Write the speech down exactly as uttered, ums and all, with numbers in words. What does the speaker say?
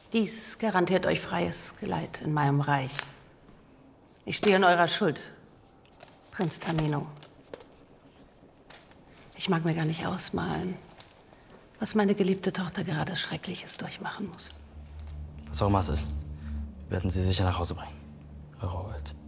Dies garantiert euch freies Geleit in meinem Reich. Ich stehe in eurer Schuld, Prinz Tamino. Ich mag mir gar nicht ausmalen, was meine geliebte Tochter gerade Schreckliches durchmachen muss. Was auch immer es ist, wir werden sie sicher nach Hause bringen. Eure Hoheit.